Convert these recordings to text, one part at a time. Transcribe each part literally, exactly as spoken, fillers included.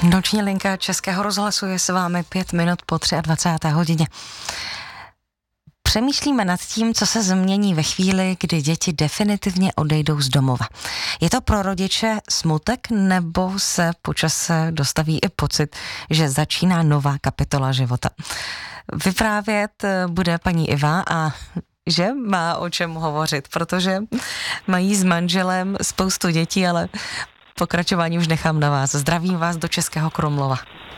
Noční linka Českého rozhlasu je s vámi pět minut po dvacáté třetí hodině. Přemýšlíme nad tím, co se změní ve chvíli, kdy děti definitivně odejdou z domova. Je to pro rodiče smutek, nebo se po čase dostaví i pocit, že začíná nová kapitola života? Vyprávět bude paní Iva a že má o čem hovořit, protože mají s manželem spoustu dětí, ale pokračování už nechám na vás. Zdravím vás do Českého Krumlova.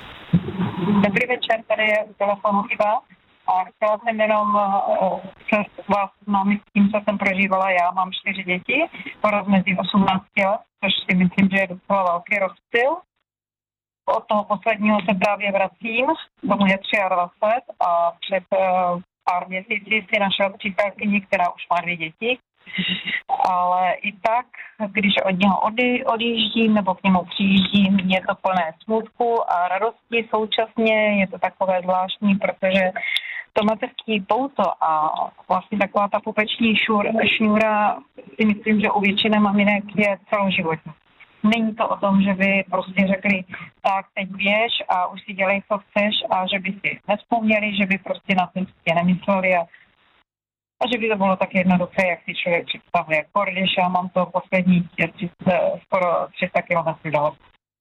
Dobrý večer, tady je u telefonu Iva a chtěla jsem jenom uh, se vás známit s tím, co jsem prožívala já. Mám čtyři děti, porost mezi osmnácti let, což si myslím, že je docela velký rozptyl. Od toho posledního se právě vracím, tomu je dvacet tři a před uh, pár měsíci si našel přítelkyni, která už má dvě děti. Ale i tak, když od něho odjíždím nebo k němu přijíždím, je to plné smutku a radosti současně. Je to takové zvláštní, protože to mateřský pouto a vlastně taková ta pupeční šur, šňůra si myslím, že u většiny maminek je celoživotní. Není to o tom, že by prostě řekli, tak teď běž a už si dělej, co chceš, a že by si nevzpomněli, že by prostě na tom prostě nemysleli a A že by to bylo tak jednoduché, jak si člověk představuje. Když já mám to poslední skoro tři sta kilometrů daleko.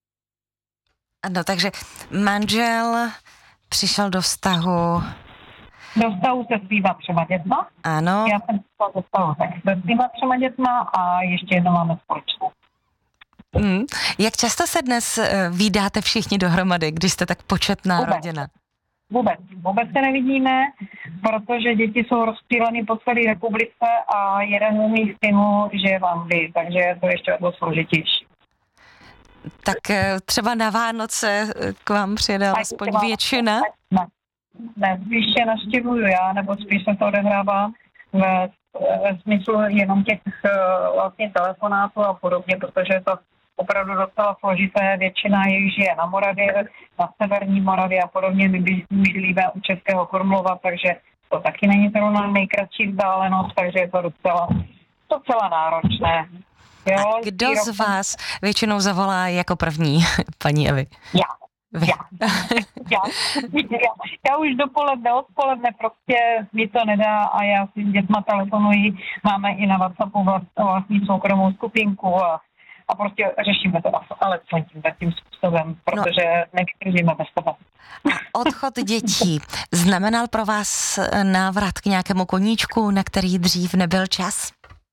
Ano, takže manžel přišel do vztahu... Do vztahu se svýma třema dětma. Ano. Já jsem přišel do vztahu tak se svýma třema dětma a ještě jedno máme společnou. Mm. Jak často se dnes vídáte všichni dohromady, když jste tak početná Vůbec. rodina? Vůbec. Vůbec se nevidíme, protože děti jsou rozptýleny po celé republice a jeden z mých synů žije v Anglii, takže je to ještě o to složitější. Tak třeba na Vánoce k vám přijede alespoň většina? Ne, ne, spíš je navštěvuju já, nebo spíš se to odehrává ve, ve smyslu jenom těch vlastně telefonátů a podobně, protože je to opravdu docela složité, většina jich žije na Moravě, na severní Moravě a podobně, my bydlíme u Českého Krumlova, takže to taky není zrovna nejkratší vzdálenost, takže je to docela, docela náročné. Jo, a kdo z rok... vás většinou zavolá jako první, paní Evi? Já. Já. já. já. Já už dopoledne, odpoledne prostě mi to nedá a já si s dětma telefonuji, máme i na WhatsAppu vlastní soukromou skupinku a A prostě řešíme to ale tím tím způsobem, protože no. nevydržíme bez toho. Odchod dětí znamenal pro vás návrat k nějakému koníčku, na který dřív nebyl čas?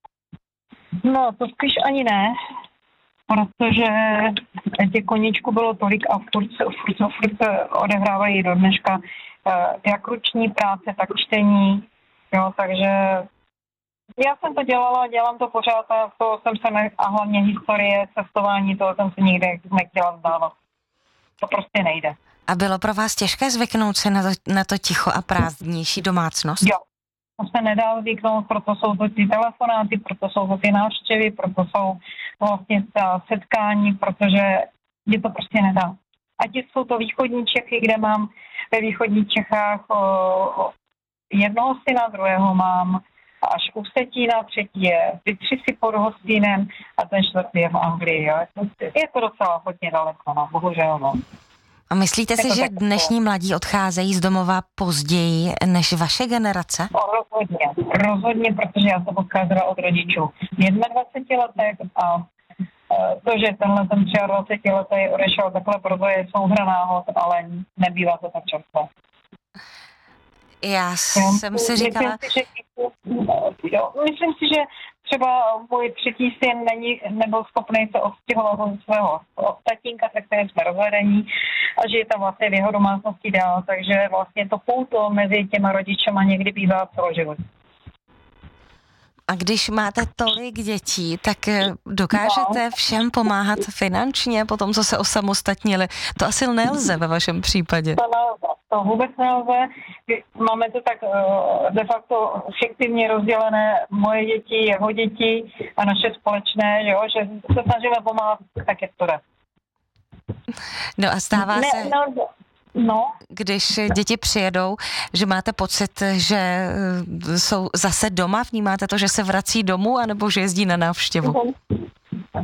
No, to spíš ani ne, protože těch koníčků bylo tolik a furt se, furt, furt se odehrávají do dneška jak ruční práce, tak čtení, jo, takže já jsem to dělala, dělám to pořád a to jsem se ne, a hlavně historie, cestování, toho jsem se nikde nechtěla vzdávat. To prostě nejde. A bylo pro vás těžké zvyknout se na to, na to ticho a prázdnější domácnost? Jo, to se nedá zvyknout, proto jsou to ty telefonáty, proto jsou to ty návštěvy, proto jsou vlastně ta setkání, protože je to prostě nedá. Ať jsou to východní Čechy, kde mám ve východních Čechách o, o jednoho syna, druhého mám až u Vsetína, třetí je Vytři pod Hostýnem a ten čtvrtý je v Anglii. Jo. Je to docela hodně daleko, no, bohužel. No. A myslíte si, že dnešní mladí odcházejí z domova později než vaše generace? No, rozhodně, rozhodně, protože já jsem odcházela od rodičů v dvaceti letech a to, že tenhle ten dvacetiletý odešel takhle, proto je souhra náhod, ale nebývá to tak často. Já jo, jsem si říkala... Myslím si, že, jo, myslím si, že třeba můj třetí syn není, nebyl schopný se odstěhovat od svého od tatínka, se kterým jsme rozvedení, a že je tam vlastně v jeho domácnosti dál, takže vlastně to pouto mezi těma rodičema někdy bývá celoživotní. A když máte tolik dětí, tak dokážete všem pomáhat finančně po tom, co se osamostatnili? To asi nelze ve vašem případě. To nelze, to vůbec nelze. Máme to tak de facto fiktivně rozdělené, moje děti, jeho děti a naše společné, jo, že se snažíme pomáhat, tak je to jde. No a stává ne, se... Nelze. No. Když děti přijedou, že máte pocit, že jsou zase doma, vnímáte to, že se vrací domů, anebo že jezdí na návštěvu?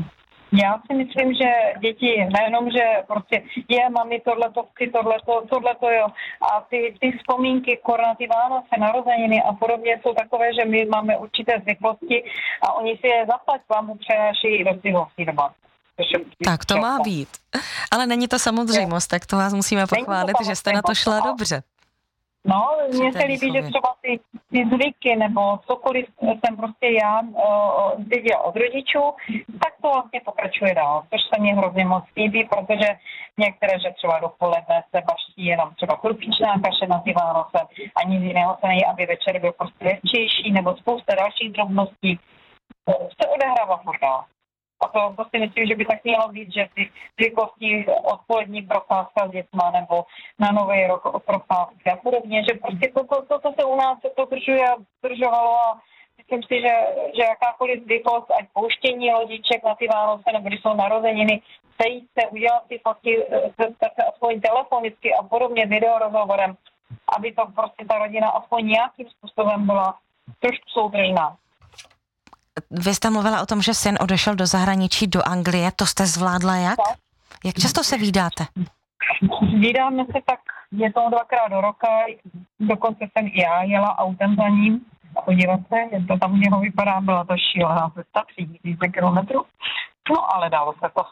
Já si myslím, že děti nejenom, že prostě je, mami, tohleto, ty tohleto, tohleto, jo. A ty, ty vzpomínky, korona, ty Vánoce, narozeniny a podobně jsou takové, že my máme určité zvyklosti a oni si je zaplať vám přenáší i do cihlovství doma. Tak to má být. Ale není to samozřejmost, tak to vás musíme pochválit, že jste na to šla dobře. No, mně se líbí, že třeba ty, ty zvyky nebo cokoliv jsem prostě já uh, viděla od rodičů, tak to vlastně pokračuje dál, což se mně hrozně moc líbí, protože některé, že třeba dopoledne se baští jenom třeba krupičná kaše na ty Vánoce a nic jiného se nejí, aby večer byl prostě lehčejší nebo spousta dalších drobností. Se odehrává furt dál. A to, to si myslím, že by tak mělo být, že ty zvyklosti odpolední procházka s dětma nebo na nový rok procházky a podobně, že prostě to, to, to, to se u nás to držuje a držovalo a myslím si, že, že jakákoliv zvyklost, ať pouštění lodiček na ty Vánoce nebo když jsou narozeniny, sejít se, udělat ty fotky, se aspoň telefonicky a podobně videorozhovorem, aby to prostě ta rodina aspoň nějakým způsobem byla trošku soudržná. Vy jste mluvila o tom, že syn odešel do zahraničí, do Anglie, to jste zvládla jak? Jak často se vídáte? Vídáme se tak jednou, dvakrát do roka, dokonce jsem i já jela autem za ním a podívat se, jak to tam u něho vypadá, byla to šílená cesta, tři tisíce kilometrů, no ale dalo se to.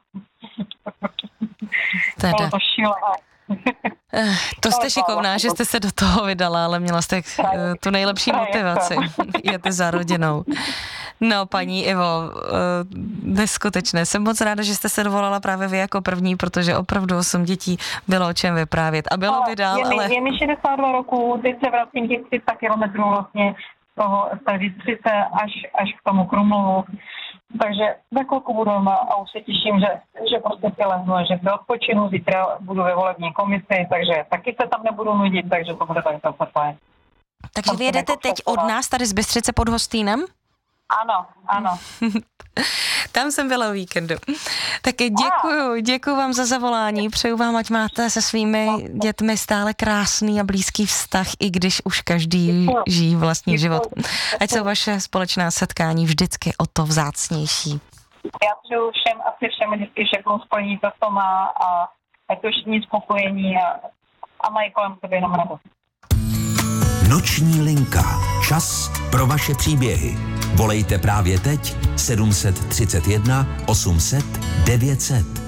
Teda. Bylo to šílená. To jste šikovná, že jste se do toho vydala, ale měla jste tu nejlepší motivaci. Jete za rodinou. No, paní Ivo, neskutečné. Jsem moc ráda, že jste se dovolala právě vy jako první, protože opravdu osm dětí bylo o čem vyprávět. A bylo by dál, je mi, ale... Je mi šedesát dva roku, teď se vracím těch tři sta kilometrů vlastně toho Střice až, až k tomu Krumlovu. Takže za chvilku budu doma a už se těším, že, že prostě si lehnu, že do odpočinu, zítra budu ve volební komisi, takže taky se tam nebudu nudit, takže to bude tak zase fajn. Takže vy jedete teď od nás tady z Bystřice pod Hostýnem? Ano, ano. Tam jsem byla o víkendu. Tak děkuju, děkuju vám za zavolání, přeju vám, ať máte se svými dětmi stále krásný a blízký vztah, i když už každý žijí vlastní život. Ať jsou vaše společná setkání vždycky o to vzácnější. Já přeju všem, asi všem vždycky všechno splní to, co má a ať to všichni spokojení a, a mají kolem sebe jenom radost. Noční linka. Čas pro vaše příběhy. Volejte právě teď sedm set třicet jedna osm set devět set.